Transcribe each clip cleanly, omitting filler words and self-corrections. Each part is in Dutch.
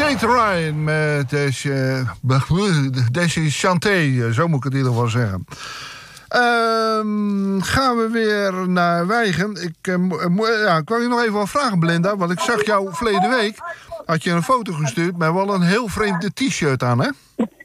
Kate Ryan met deze Chanté, zo moet ik het in ieder geval zeggen. Gaan we weer naar Wijchen. Ik wou je nog even wat vragen, Belinda. Want ik zag jou verleden week, had je een foto gestuurd met wel een heel vreemde t-shirt aan, hè?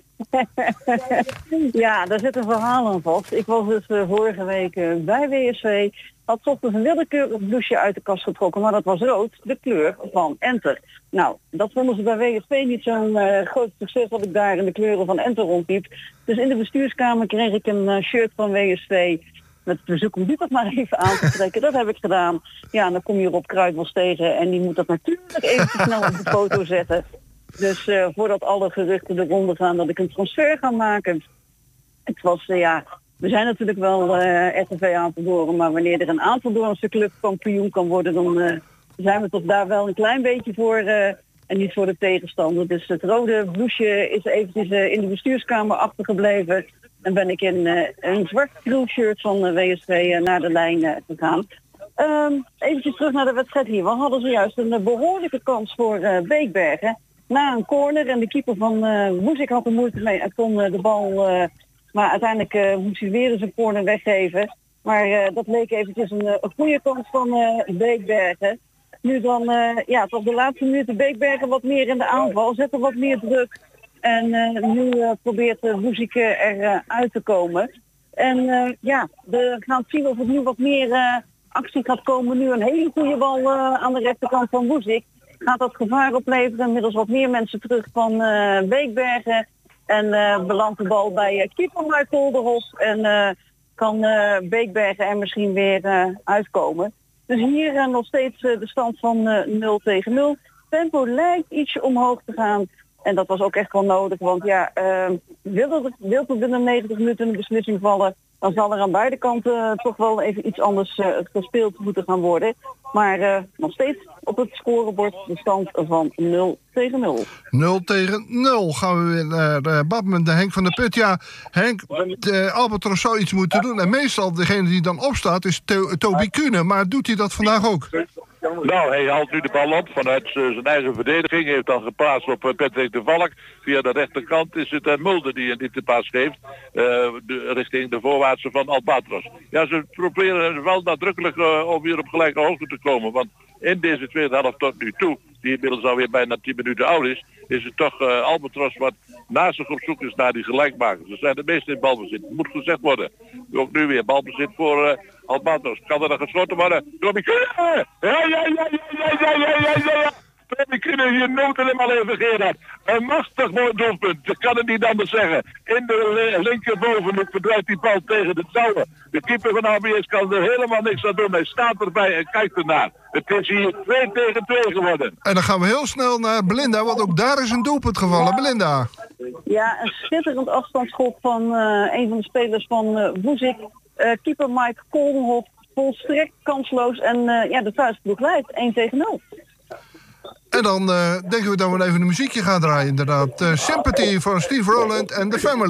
Ja, daar zit een verhaal aan vast. Ik was dus vorige week bij WSV. Had ochtends een willekeurig blouseje uit de kast getrokken, maar dat was rood, de kleur van Enter. Nou, dat vonden ze bij WSV niet zo'n groot succes dat ik daar in de kleuren van Enter rondliep. Dus in de bestuurskamer kreeg ik een shirt van WSV met het verzoek om die toch maar even aan te trekken. Dat heb ik gedaan. Ja, en dan kom je Rob Kruijtbos tegen en die moet dat natuurlijk even snel op de foto zetten. Dus voordat alle geruchten de ronde gaan dat ik een transfer ga maken. Het was, we zijn natuurlijk wel RTV Apeldoorn, maar wanneer er een Apeldoornse club kampioen kan worden, dan zijn we toch daar wel een klein beetje voor en niet voor de tegenstander. Dus het rode blouseje is eventjes in de bestuurskamer achtergebleven en ben ik in een zwart krulshirt van WSV naar de lijn gegaan. Eventjes terug naar de wedstrijd hier. We hadden zojuist een behoorlijke kans voor Beekbergen. Na een corner en de keeper van Woezik had er moeite mee en kon de bal... maar uiteindelijk moest hij weer eens een corner weggeven. Maar dat leek eventjes een goede kans van Beekbergen. Nu dan, tot de laatste minuten Beekbergen wat meer in de aanval. Zetten wat meer druk. En nu probeert Woezik eruit te komen. En we gaan zien of het nu wat meer actie gaat komen. Nu een hele goede bal aan de rechterkant van Woezik. Gaat dat gevaar opleveren. Inmiddels wat meer mensen terug van Beekbergen. En belandt de bal bij keeper Mark Kolderhof. En kan Beekbergen er misschien weer uitkomen. Dus hier nog steeds de stand van 0-0. Tempo lijkt ietsje omhoog te gaan. En dat was ook echt wel nodig. Want wil er binnen 90 minuten een beslissing vallen, dan zal er aan beide kanten toch wel even iets anders gespeeld moeten gaan worden. Maar nog steeds op het scorebord de stand van 0-0. 0-0 gaan we weer naar badminton. Henk van der Put. Ja, Henk, Albatros zou iets moeten doen. En meestal degene die dan opstaat is Toby Kuhne. Maar doet hij dat vandaag ook? Nou, hij haalt nu de bal op vanuit zijn eigen verdediging. Heeft dan geplaatst op Patrick de Valk. Via de rechterkant is het Mulder die de paas geeft. Richting de voorwaartse van Albatros. Ja, ze proberen wel nadrukkelijk om weer op gelijke hoogte te komen. Want in deze tweede helft tot nu toe, die inmiddels alweer bijna 10 minuten oud is het toch Albatros wat naast zich op zoek is naar die gelijkmakers. Ze zijn de meeste in balbezit. Moet gezegd worden. Ook nu weer balbezit voor Albatros. Kan er dan geschoten worden? Toby Kuhne! Ja. Toby Kuhne hier nood helemaal even Gerard. Een machtig mooi doelpunt. Dat kan het niet anders zeggen. In de linkerbovenhoek verdrijft die bal tegen de touwen. De keeper van ABS kan er helemaal niks aan doen. Hij staat erbij en kijkt ernaar. Het is hier 2-2 geworden. En dan gaan we heel snel naar Belinda, want ook daar is een doelpunt gevallen. Belinda. Ja, een schitterend afstandsschot van een van de spelers van Woezik. Keeper Mike Koldenhof volstrekt kansloos. En de thuisploeg leidt 1-0. En dan denken we dat we even een muziekje gaan draaien. Inderdaad. Sympathy van Steve Rowland en The Family.